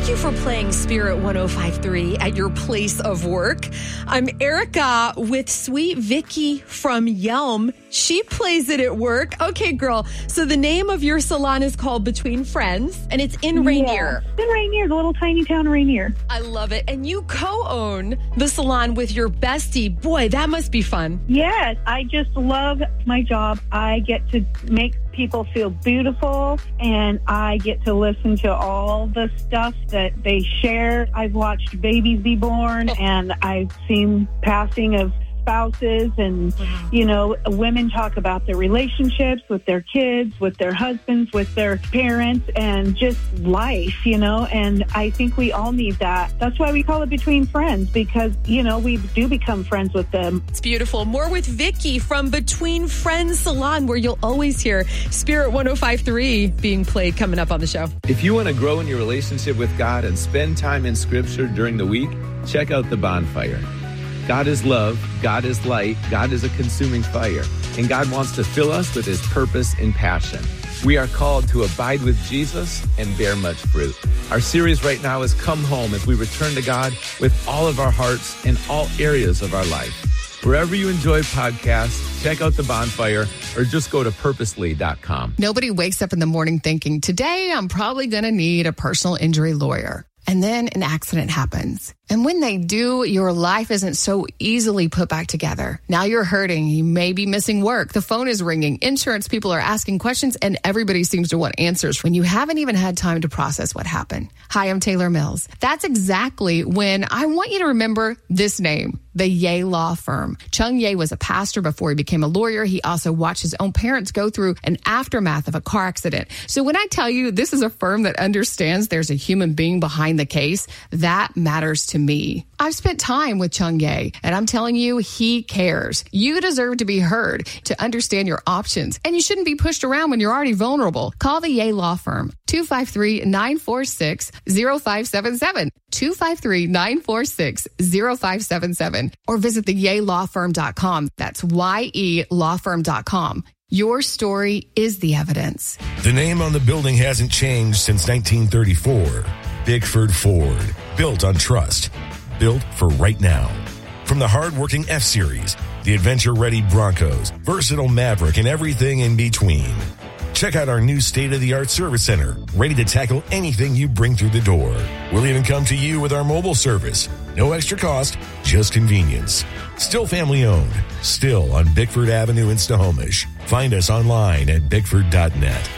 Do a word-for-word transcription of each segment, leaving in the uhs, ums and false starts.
you for playing Spirit one oh five point three at your place of work. I'm Erica with Sweet Vicky from Yelm. She plays it at work. Okay, girl. So the name of your salon is called Between Friends, and it's in Rainier. Yeah, it's in Rainier, the little tiny town of Rainier. I love it. And you co-own the salon with your bestie. Boy, that must be fun. Yes, I just love my job. I get to make people feel beautiful, and I get to listen to all the stuff that they share. I've watched babies be born, and I've seen passing of spouses, and you know, women talk about their relationships with their kids, with their husbands, with their parents, and just life, you know. And I think we all need that. That's why we call it Between Friends, because you know, we do become friends with them. It's beautiful. More with Vicky from Between Friends Salon, where you'll always hear Spirit one oh five point three being played coming up on the show. If you want to grow in your relationship with God and spend time in Scripture during the week, check out The Bonfire. God is love, God is light, God is a consuming fire, and God wants to fill us with his purpose and passion. We are called to abide with Jesus and bear much fruit. Our series right now is Come Home, as we return to God with all of our hearts in all areas of our life. Wherever you enjoy podcasts, check out The Bonfire or just go to purposely dot com. Nobody wakes up in the morning thinking, today I'm probably going to need a personal injury lawyer. And then an accident happens. And when they do, your life isn't so easily put back together. Now you're hurting. You may be missing work. The phone is ringing. Insurance people are asking questions, and everybody seems to want answers when you haven't even had time to process what happened. Hi, I'm Taylor Mills. That's exactly when I want you to remember this name, the Ye Law Firm. Chung Ye was a pastor before he became a lawyer. He also watched his own parents go through an aftermath of a car accident. So when I tell you this is a firm that understands there's a human being behind the case, that matters to me. I've spent time with Chung Ye, and I'm telling you, he cares. You deserve to be heard, to understand your options, and you shouldn't be pushed around when you're already vulnerable. Call the Ye Law Firm, two five three, nine four six, zero five seven seven, two five three, nine four six, zero five seven seven, or visit the ye law firm dot com. That's Y E law firm dot com. Your story is the evidence. The name on the building hasn't changed since nineteen thirty-four. Bickford Ford, built on trust, built for right now. From the hard-working F-Series, the adventure-ready Broncos, versatile Maverick, and everything in between. Check out our new state-of-the-art service center, ready to tackle anything you bring through the door. We'll even come to you with our mobile service. No extra cost, just convenience. Still family-owned, still on Bickford Avenue in Snohomish. Find us online at bickford dot net.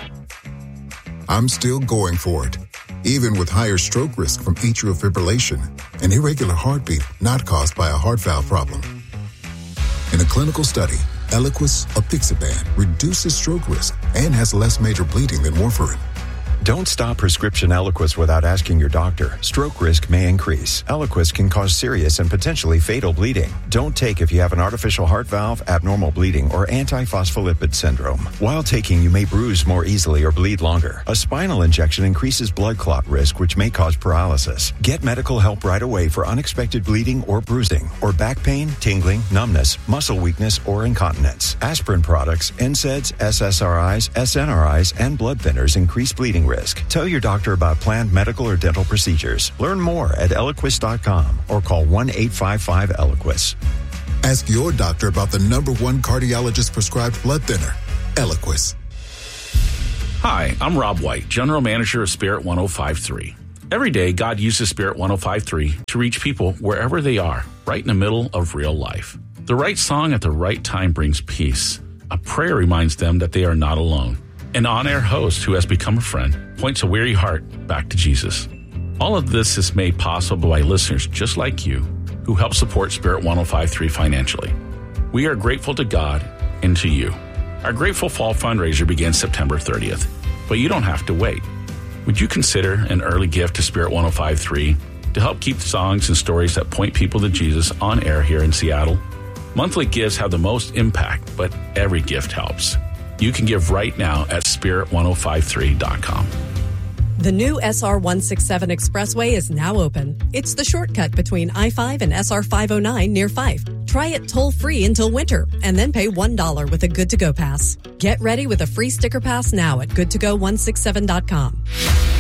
I'm still going for it, even with higher stroke risk from atrial fibrillation, an irregular heartbeat not caused by a heart valve problem. In a clinical study, Eliquis apixaban reduces stroke risk and has less major bleeding than warfarin. Don't stop prescription Eliquis without asking your doctor. Stroke risk may increase. Eliquis can cause serious and potentially fatal bleeding. Don't take if you have an artificial heart valve, abnormal bleeding, or antiphospholipid syndrome. While taking, you may bruise more easily or bleed longer. A spinal injection increases blood clot risk, which may cause paralysis. Get medical help right away for unexpected bleeding or bruising, or back pain, tingling, numbness, muscle weakness, or incontinence. Aspirin products, N SAIDs, S S R Is, S N R Is, and blood thinners increase bleeding risk. Tell your doctor about planned medical or dental procedures. Learn more at eliquis dot com or call one eight five five Eliquis. Ask your doctor about the number one cardiologist prescribed blood thinner, Eliquis. Hi, I'm Rob White, General Manager of Spirit one oh five point three. Every day, God uses Spirit one oh five point three to reach people wherever they are, right in the middle of real life. The right song at the right time brings peace. A prayer reminds them that they are not alone. An on-air host who has become a friend points a weary heart back to Jesus. All of this is made possible by listeners just like you who help support Spirit one oh five point three financially. We are grateful to God and to you. Our Grateful Fall fundraiser begins September thirtieth, but you don't have to wait. Would you consider an early gift to Spirit one oh five point three to help keep songs and stories that point people to Jesus on air here in Seattle? Monthly gifts have the most impact, but every gift helps. You can give right now at spirit one oh five three dot com. The new S R one sixty-seven Expressway is now open. It's the shortcut between I five and S R five oh nine near Fife. Try it toll-free until winter, and then pay one dollar with a Good to Go pass. Get ready with a free sticker pass now at good to go one sixty-seven dot com.